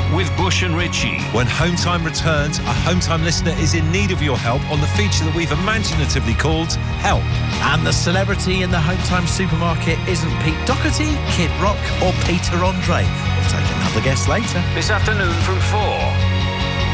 with Bush and Ritchie. When Home Time returns, a Home Time listener is in need of your help on the feature that we've imaginatively called Help. And the celebrity in the Home Time supermarket isn't Pete Doherty, Kid Rock or Peter Andre. We'll take another guest later. This afternoon from 4